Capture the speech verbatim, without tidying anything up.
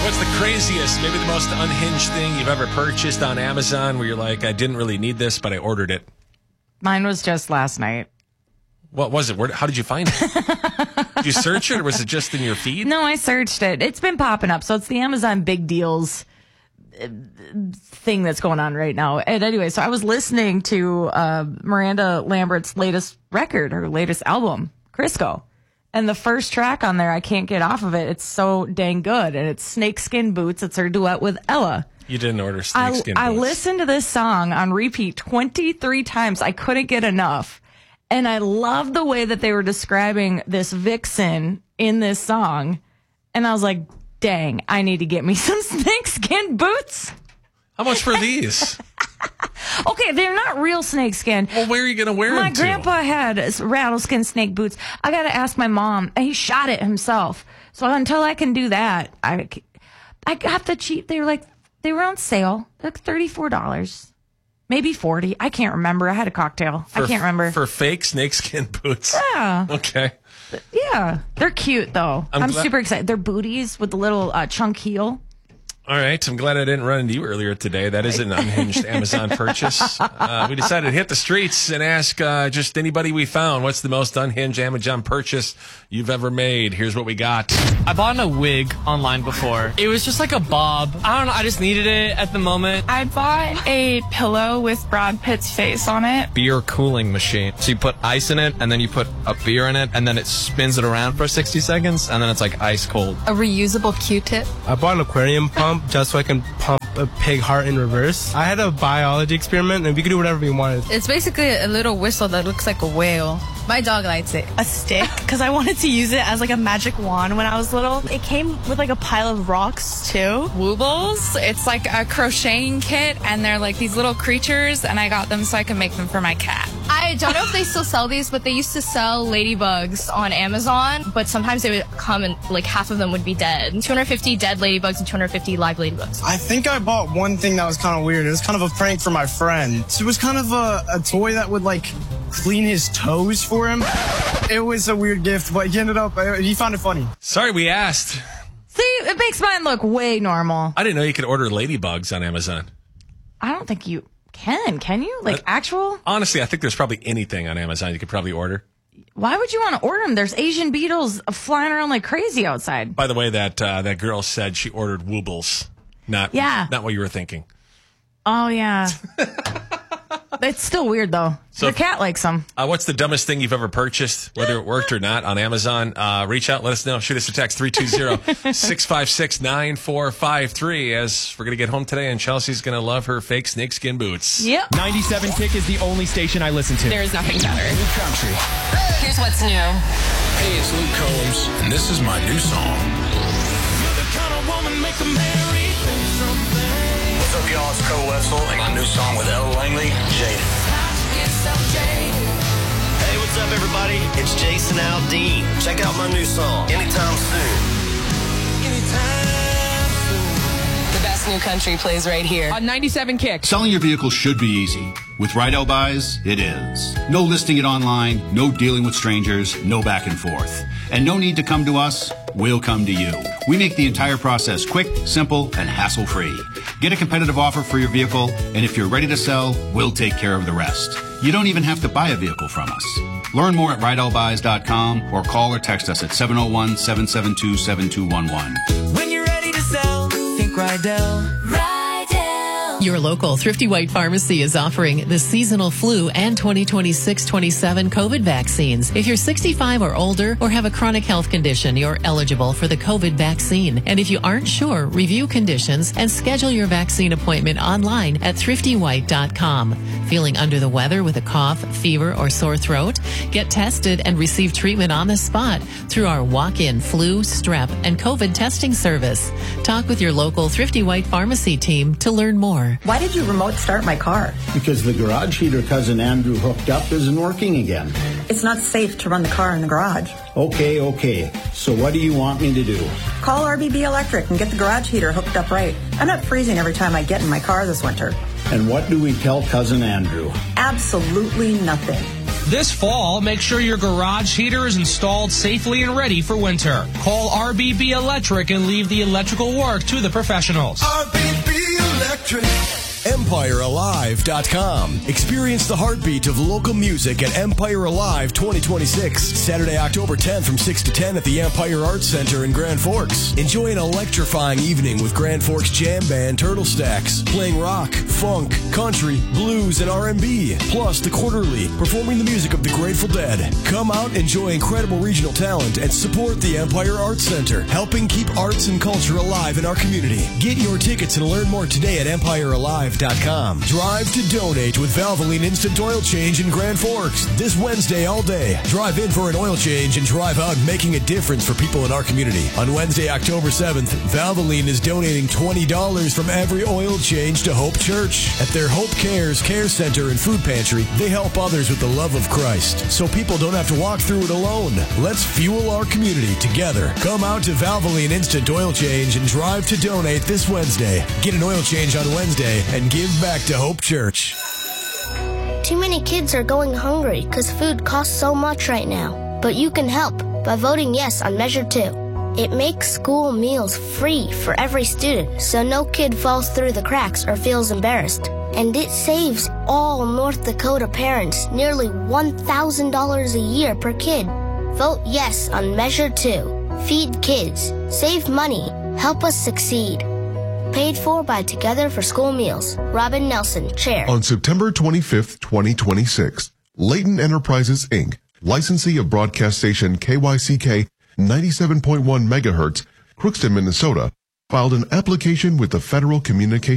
What's the craziest, maybe the most unhinged thing you've ever purchased on Amazon where you're like, I didn't really need this, but I ordered it? Mine was just last night. What was it? Where, how did you find it? Did you search it, or was it just in your feed? No, I searched it. It's been popping up. So it's the Amazon Big Deals thing that's going on right now. And anyway, so I was listening to uh, Miranda Lambert's latest record, her latest album, Crisco. And the first track on there, I can't get off of it. It's so dang good. And it's Snakeskin Boots. It's her duet with Ella. You didn't order Snakeskin I, Boots. I listened to this song on repeat twenty-three times. I couldn't get enough. And I love the way that they were describing this vixen in this song. And I was like, dang, I need to get me some snakeskin boots. How much for these? Okay, they're not real snakeskin. Well, where are you going to wear my them to? My grandpa had rattleskin snake boots. I got to ask my mom. He shot it himself. So until I can do that, I, I got the cheap. They were like, they were on sale. Like thirty-four dollars. Maybe forty. I can't remember. I had a cocktail. For, I can't remember. For fake snakeskin boots? Yeah. Okay. Yeah. They're cute, though. I'm, I'm gla- super excited. They're booties with the little uh, chunk heel. All right. I'm glad I didn't run into you earlier today. That is an unhinged Amazon purchase. Uh, we decided to hit the streets and ask uh, just anybody we found, what's the most unhinged Amazon purchase you've ever made? Here's what we got. I bought a wig online before. It was just like a bob. I don't know. I just needed it at the moment. I bought a pillow with Brad Pitt's face on it. Beer cooling machine. So you put ice in it, and then you put a beer in it, and then it spins it around for sixty seconds, and then it's like ice cold. A reusable Q-tip. I bought an aquarium pump just so I can pump a pig heart in reverse. I had a biology experiment, and we could do whatever we wanted. It's basically a little whistle that looks like a whale. My dog likes it. A stick, because I wanted to use it as like a magic wand when I was little. It came with like a pile of rocks too. Woobles. It's like a crocheting kit, and they're like these little creatures, and I got them so I can make them for my cat. I don't know if they still sell these, but they used to sell ladybugs on Amazon, but sometimes they would come and like half of them would be dead. two hundred fifty dead ladybugs and two hundred fifty live ladybugs. I think I bought one thing that was kind of weird. It was kind of a prank for my friend. So it was kind of a, a toy that would like clean his toes for him. It was a weird gift, but he ended up, he found it funny. Sorry we asked. See, it makes mine look way normal. I didn't know you could order ladybugs on Amazon. I don't think you can. Can you? Like uh, actual? Honestly, I think there's probably anything on Amazon you could probably order. Why would you want to order them? There's Asian beetles flying around like crazy outside. By the way, that uh, that girl said she ordered Woobles. Not, yeah. not what you were thinking. Oh, yeah. It's still weird, though. So your cat likes them. Uh, what's the dumbest thing you've ever purchased, whether it worked or not, on Amazon? Uh, reach out, let us know. Shoot us a text, three two zero, six five six, nine four five three, as we're going to get home today, and Chelsea's going to love her fake snakeskin boots. Yep. ninety-seven Kick is the only station I listen to. There is nothing better. New country. Here's what's new. Hey, it's Luke Combs, and this is my new song. You're the kind of woman make a marry. What's up, y'all? It's Cole Wetzel, and my new song with Ella Langley, Jaded. Hey, what's up, everybody? It's Jason Aldean. Check out my new song, Anytime Soon. Anytime soon. The best new country plays right here on ninety-seven Kick. Selling your vehicle should be easy. With Rydell Buys, it is. No listing it online, no dealing with strangers, no back and forth. And no need to come to us, we'll come to you. We make the entire process quick, simple, and hassle-free. Get a competitive offer for your vehicle, and if you're ready to sell, we'll take care of the rest. You don't even have to buy a vehicle from us. Learn more at rydell buys dot com or call or text us at seven oh one, seven seven two, seven two one one. When you're ready to sell, think Rydell. Rydell. Your local Thrifty White Pharmacy is offering the seasonal flu and twenty twenty-six twenty-seven COVID vaccines. If you're sixty-five or older or have a chronic health condition, you're eligible for the COVID vaccine. And if you aren't sure, review conditions and schedule your vaccine appointment online at thrifty white dot com. Feeling under the weather with a cough, fever, or sore throat? Get tested and receive treatment on the spot through our walk-in flu, strep, and COVID testing service. Talk with your local Thrifty White Pharmacy team to learn more. Why did you remote start my car? Because the garage heater Cousin Andrew hooked up isn't working again. It's not safe to run the car in the garage. Okay, okay. So what do you want me to do? Call R B B Electric and get the garage heater hooked up right. I'm not freezing every time I get in my car this winter. And what do we tell Cousin Andrew? Absolutely nothing. This fall, make sure your garage heater is installed safely and ready for winter. Call R B B Electric and leave the electrical work to the professionals. R B B Electric. Empire Alive dot com. Experience the heartbeat of local music at Empire Alive twenty twenty-six. Saturday, October tenth from six to ten at the Empire Arts Center in Grand Forks. Enjoy an electrifying evening with Grand Forks Jam Band Turtle Stacks, playing rock, funk, country, blues, and R and B. Plus, the Quarterly, performing the music of the Grateful Dead. Come out, enjoy incredible regional talent, and support the Empire Arts Center, helping keep arts and culture alive in our community. Get your tickets and learn more today at Empire Alive dot com. Drive to donate with Valvoline Instant Oil Change in Grand Forks this Wednesday all day. Drive in for an oil change and drive out making a difference for people in our community. On Wednesday, October seventh, Valvoline is donating twenty dollars from every oil change to Hope Church. At their Hope Cares Care Center and Food Pantry, they help others with the love of Christ, so people don't have to walk through it alone. Let's fuel our community together. Come out to Valvoline Instant Oil Change and drive to donate this Wednesday. Get an oil change on Wednesday and give back to Hope Church. Too many kids are going hungry because food costs so much right now. But you can help by voting yes on Measure two. It makes school meals free for every student, so no kid falls through the cracks or feels embarrassed. And it saves all North Dakota parents nearly one thousand dollars a year per kid. Vote yes on Measure two. Feed kids. Save money. Help us succeed. Paid for by Together for School Meals. Robin Nelson, Chair. On September twenty-fifth, twenty twenty-six, Layton Enterprises, Incorporated, licensee of broadcast station K Y C K ninety-seven point one megahertz, Crookston, Minnesota, filed an application with the Federal Communications